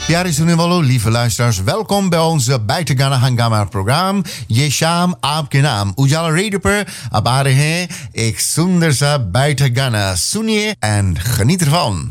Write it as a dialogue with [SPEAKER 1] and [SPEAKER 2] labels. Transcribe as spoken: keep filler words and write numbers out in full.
[SPEAKER 1] प्यारे सुनने वालों, lieve luisteraars, welkom bij onze Bijte Gana Hangama programma. ये शाम आपके नाम उजाला रेडियो पर अब आ रहे हैं एक सुंदर सा Bijte Gana. सुनिए एंड गनीत ervan.